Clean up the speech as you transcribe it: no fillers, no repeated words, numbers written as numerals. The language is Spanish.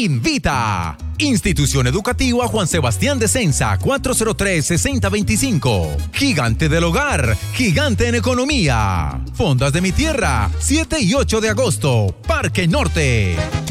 invita. Institución Educativa Juan Sebastián de Censa, 403-6025. Gigante del Hogar, gigante en economía. Fondas de mi Tierra, 7 y 8 de agosto, Parque Norte.